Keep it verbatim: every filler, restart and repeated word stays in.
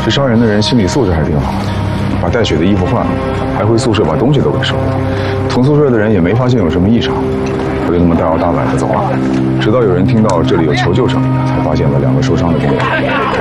这杀人的人心理素质还挺好的，把带血的衣服换了，还回宿舍把东西都给收了。同宿舍的人也没发现有什么异常，我就这么大摇大摆的走了。直到有人听到这里有求救声，才发现了两个受伤的工人。